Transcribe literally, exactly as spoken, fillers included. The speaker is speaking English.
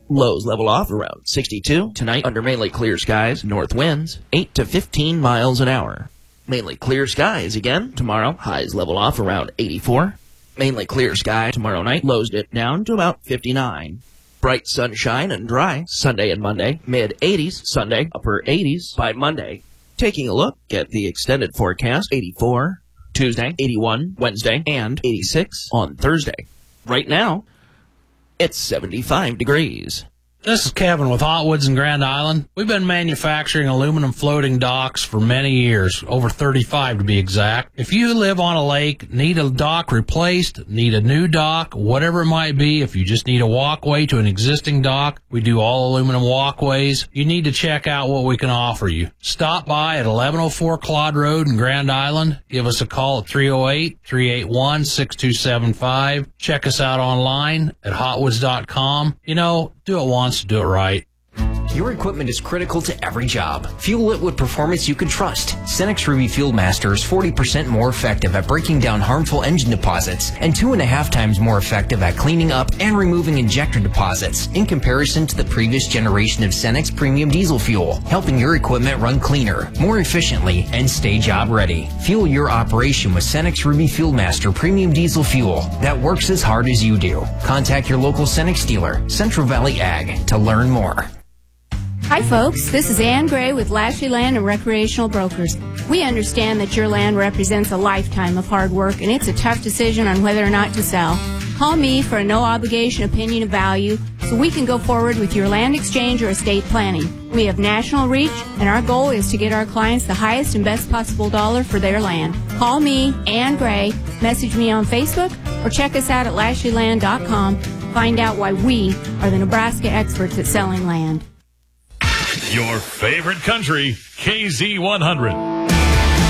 Lows level off around sixty-two. Tonight, under mainly clear skies, north winds, eight to fifteen miles an hour. Mainly clear skies again tomorrow. Highs level off around eighty-four. Mainly clear sky tomorrow night. Lows dip down to about fifty-nine. Bright sunshine and dry Sunday and Monday. Mid eighties Sunday, upper eighties by Monday. Taking a look at the extended forecast, eighty-four Tuesday, eighty-one Wednesday, and eighty-six on Thursday. Right now, it's seventy-five degrees. This is Kevin with Hotwoods in Grand Island. We've been manufacturing aluminum floating docks for many years, over thirty-five to be exact. If you live on a lake, need a dock replaced, need a new dock, whatever it might be, if you just need a walkway to an existing dock, we do all aluminum walkways. You need to check out what we can offer you. Stop by at eleven oh four Claude Road in Grand Island. Give us a call at three oh eight, three eight one, six two seven five. Check us out online at hotwoods dot com. You know, do it once, do it right. Your equipment is critical to every job. Fuel it with performance you can trust. Cenex Ruby Fuel Master is forty percent more effective at breaking down harmful engine deposits and two and a half times more effective at cleaning up and removing injector deposits in comparison to the previous generation of Cenex Premium Diesel Fuel, helping your equipment run cleaner, more efficiently, and stay job ready. Fuel your operation with Cenex Ruby Fuel Master Premium Diesel Fuel that works as hard as you do. Contact your local Cenex dealer, Central Valley Ag, to learn more. Hi folks, this is Ann Gray with Lashley Land and Recreational Brokers. We understand that your land represents a lifetime of hard work and it's a tough decision on whether or not to sell. Call me for a no-obligation opinion of value so we can go forward with your land exchange or estate planning. We have national reach and our goal is to get our clients the highest and best possible dollar for their land. Call me, Ann Gray, message me on Facebook or check us out at lashley land dot com. Find out why we are the Nebraska experts at selling land. Your favorite country, K Z one hundred.